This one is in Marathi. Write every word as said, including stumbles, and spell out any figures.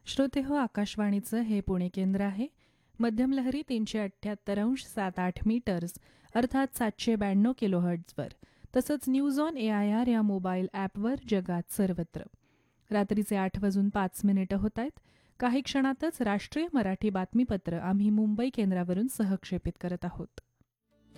श्रोते हो, आकाशवाणीचं हे पुणे केंद्र आहे. मध्यम लहरी तीनशे अठ्ठ्याहत्तर अंश सात आठ मीटर्स अर्थात सातशे ब्याण्णव किलोहर्ट्झवर, तसंच news on A I R या मोबाईल ॲपवर जगात सर्वत्र. रात्रीचे आठ वाजून पाच मिनिटं होत आहेत. काही क्षणातच राष्ट्रीय मराठी बातमीपत्र आम्ही मुंबई केंद्रावरून सहक्षेपित करत आहोत.